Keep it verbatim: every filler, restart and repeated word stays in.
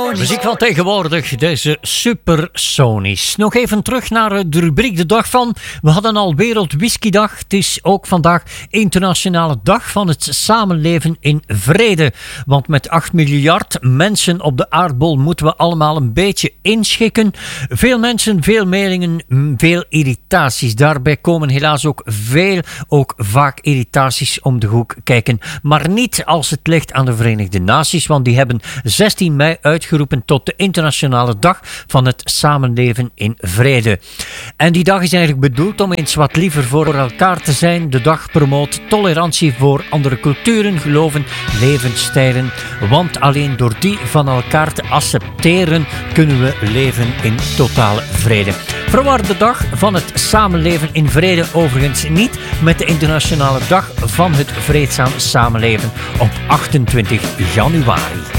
Supersonisch. Muziek van tegenwoordig, deze Supersonisch. Nog even terug naar de rubriek De Dag van. We hadden al Wereld Whiskydag. Het is ook vandaag Internationale Dag van het Samenleven in Vrede. Want met acht miljard mensen op de aardbol moeten we allemaal een beetje inschikken. Veel mensen, veel meningen, veel irritaties. Daarbij komen helaas ook veel, ook vaak irritaties om de hoek kijken. Maar niet als het ligt aan de Verenigde Naties, want die hebben zestien mei uitgeroepen tot de Internationale Dag van het Samenleven in Vrede. En die dag is eigenlijk bedoeld om eens wat liever voor elkaar te zijn. De dag promoot tolerantie voor andere culturen, geloven, levensstijlen. Want alleen door die van elkaar te accepteren kunnen we leven in totale vrede. Verwar de dag van het Samenleven in Vrede overigens niet met de Internationale Dag van het Vreedzaam Samenleven op achtentwintig januari.